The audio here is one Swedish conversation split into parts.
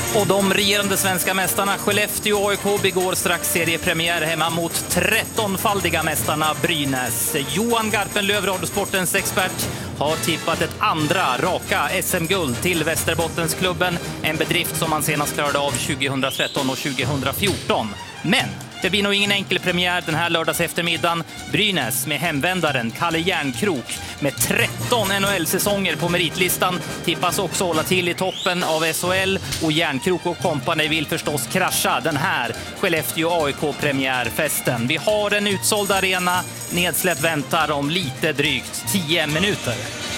Och de regerande svenska mästarna Skellefteå AIK begår strax seriepremiär hemma mot 13-faldiga mästarna Brynäs. Johan Garpenlöv, Radiosportens expert, har tippat ett andra raka SM-guld till Västerbottensklubben. En bedrift som man senast klarade av 2013 och 2014. Men det blir nog ingen enkel premiär den här lördags eftermiddagen. Brynäs med hemvändaren Kalle Järnkrok med 13 NHL-säsonger på meritlistan tippas också hålla till i toppen av SHL, och Järnkrok och kompani vill förstås krascha den här Skellefteå AIK-premiärfesten. Vi har en utsåld arena, nedsläpp väntar om lite drygt 10 minuter.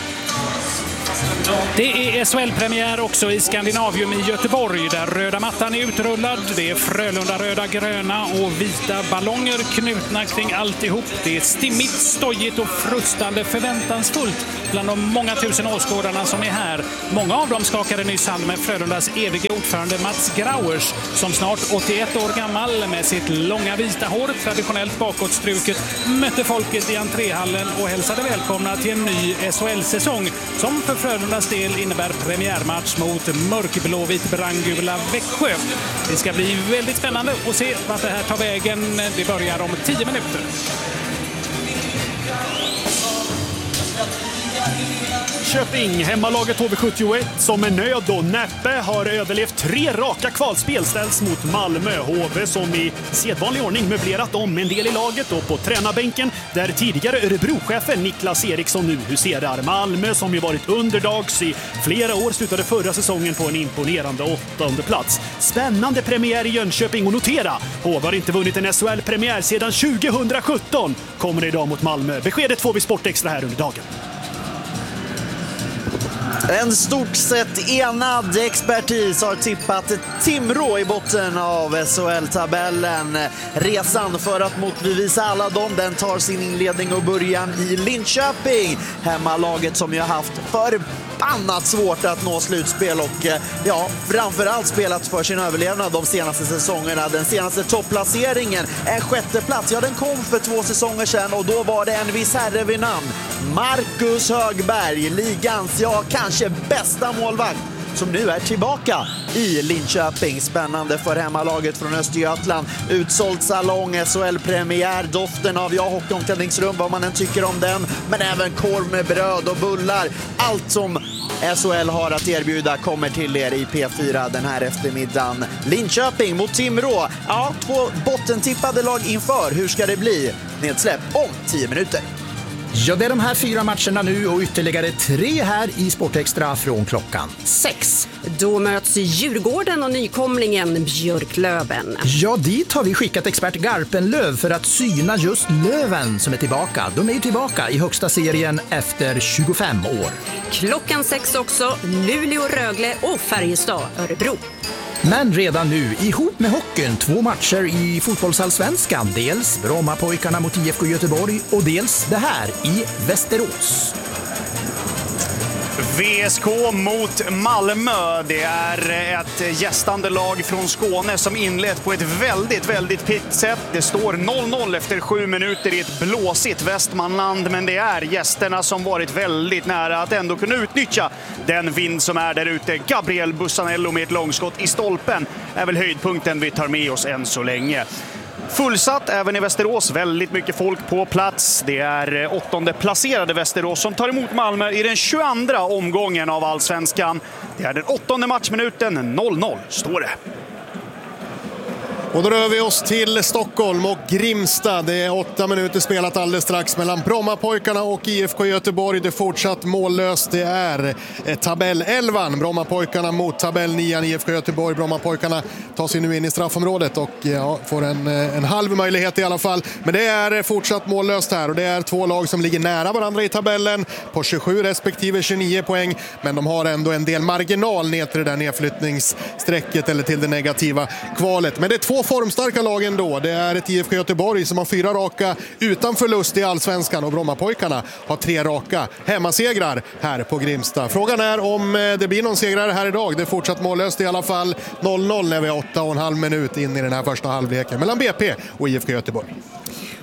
Det är SHL-premiär också i Skandinavium i Göteborg, där röda mattan är utrullad. Det är Frölunda röda, gröna och vita ballonger knutna kring alltihop. Det är stimmigt, stojigt och frustande förväntansfullt bland de många tusen åskådarna som är här. Många av dem skakade nyss hand med Frölundas eviga ordförande Mats Grauers, som snart 81 år gammal med sitt långa vita hår traditionellt bakåtstruket mötte folket i entréhallen och hälsade välkomna till en ny SHL-säsong som för Frölundas del innebär premiärmatch mot mörkblåvit brandgula Växjö. Det ska bli väldigt spännande att se vart det här tar vägen. Det börjar om 10 minuter. Köping, hemmalaget HV71 som med nöd och näppe har överlevt 3 raka kvalspel ställs mot Malmö. HV som i sedvanlig ordning möblerat om en del i laget, och på tränarbänken där tidigare Örebrochefen Niklas Eriksson nu huserar. Malmö som ju varit underdogs i flera år slutade förra säsongen på en imponerande 8:e plats. Spännande premiär i Jönköping, och notera, HV har inte vunnit en SHL-premiär sedan 2017. Kommer det idag mot Malmö. Beskedet får vi Sportextra här under dagen. En stort sett enad expertis har tippat Timrå i botten av SHL-tabellen. Resan för att motbevisa alla dem, den tar sin inledning och början i Linköping. Hemmalaget som ju har haft förbannat svårt att nå slutspel och framförallt spelat för sin överlevnad de senaste säsongerna. Den senaste topplaceringen, en 6:e plats, den kom för 2 säsonger sedan, och då var det en viss herre vid namn Marcus Högberg, ligans kanske bästa målvakt, som nu är tillbaka i Linköping. Spännande för hemmalaget från Östergötland. Utsåld salong, SHL-premiär, doften av hockeyomklädningsrum, vad man än tycker om den, men även korv med bröd och bullar. Allt som SHL har att erbjuda kommer till er i P4 den här eftermiddagen. Linköping mot Timrå. 2 bottentippade lag inför. Hur ska det bli? Nedsläpp om 10 minuter. Ja, det är de här 4 matcherna nu och ytterligare 3 här i Sportextra från klockan 6. Då möts Djurgården och nykomlingen Björklöven. Ja, dit har vi skickat expert Garpenlöv för att syna just Löven som är tillbaka. De är ju tillbaka i högsta serien efter 25 år. Klockan 6 också, Luleå, Rögle och Färjestad, Örebro. Men redan nu, ihop med hockeyn, 2 matcher i fotbollsallsvenskan. Dels Brommapojkarna mot IFK Göteborg och dels det här i Västerås. VSK mot Malmö. Det är ett gästande lag från Skåne som inlett på ett väldigt piggt sätt. Det står 0-0 efter 7 minuter i ett blåsigt Västmanland, men det är gästerna som varit väldigt nära att ändå kunna utnyttja den vind som är där ute. Gabriel Bussanello med ett långskott i stolpen är väl höjdpunkten vi tar med oss än så länge. Fullsatt även i Västerås, väldigt mycket folk på plats. Det är 8:e placerade Västerås som tar emot Malmö i den 22:a omgången av Allsvenskan. Det är den 8:e matchminuten, 0-0 står det. Och då rör vi oss till Stockholm och Grimsta. Det är 8 minuter spelat alldeles strax mellan Brommapojkarna och IFK Göteborg. Det är fortsatt mållöst. Det är tabell 11. Brommapojkarna mot tabell 9 IFK Göteborg. Brommapojkarna tar sig nu in i straffområdet och får en halv möjlighet i alla fall. Men det är fortsatt mållöst här, och det är 2 lag som ligger nära varandra i tabellen på 27 respektive 29 poäng. Men de har ändå en del marginal ner till det där nedflyttningssträcket eller till det negativa kvalet. Men det är 2 formstarka lag ändå. Det är ett IFK Göteborg som har 4 raka utan förlust i Allsvenskan, och Brommapojkarna har 3 raka hemmasegrar här på Grimsta. Frågan är om det blir någon segrare här idag. Det är fortsatt mållöst i alla fall. 0-0 när vi är 8,5 minut in i den här första halvleken mellan BP och IFK Göteborg.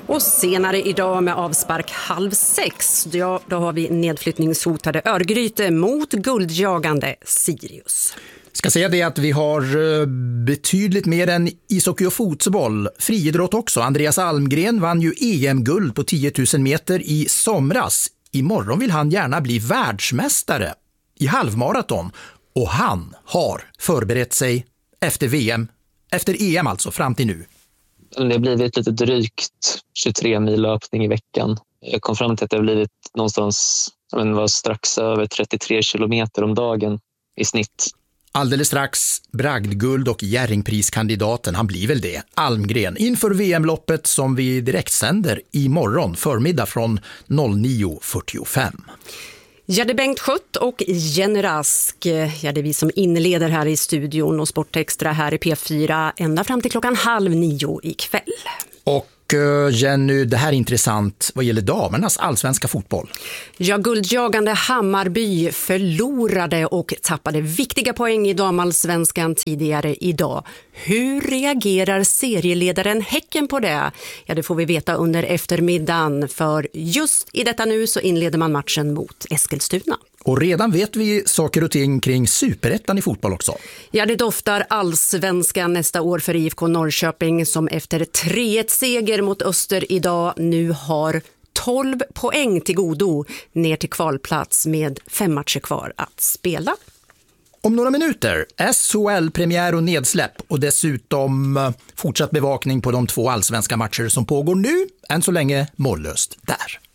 Och senare idag med avspark 5:30, då har vi nedflyttningshotade Örgryte mot guldjagande Sirius. Ska säga det att vi har betydligt mer än ishockey och fotboll. Friidrott också. Andreas Almgren vann ju EM-guld på 10 000 meter i somras. Imorgon vill han gärna bli världsmästare i halvmaraton. Och han har förberett sig efter EM alltså, fram till nu. Det har blivit lite drygt 23 mil löpning i veckan. Jag kom fram till att det har blivit någonstans, var strax över 33 kilometer om dagen i snitt. Alldeles strax bragdguld och Jerringpriskandidaten, han blir väl det, Almgren, inför VM-loppet som vi direkt sänder imorgon förmiddag från 09.45. Ja, det är Bengt Schött och Jenny Rask. Ja, det är vi som inleder här i studion och Sportextra här i P4 ända fram till 8:30 ikväll. Och Jenny, det här är intressant vad gäller damernas allsvenska fotboll. Ja, guldjagande Hammarby förlorade och tappade viktiga poäng i damallsvenskan tidigare idag. Hur reagerar serieledaren Häcken på det? Ja, det får vi veta under eftermiddagen, för just i detta nu så inleder man matchen mot Eskilstuna. Och redan vet vi saker och ting kring superettan i fotboll också. Ja, det doftar allsvenskan nästa år för IFK Norrköping som efter 3-1-seger mot Öster idag nu har 12 poäng till godo ner till kvalplats med 5 matcher kvar att spela. Om några minuter SHL-premiär och nedsläpp och dessutom fortsatt bevakning på de 2 allsvenska matcher som pågår nu. Än så länge mållöst där.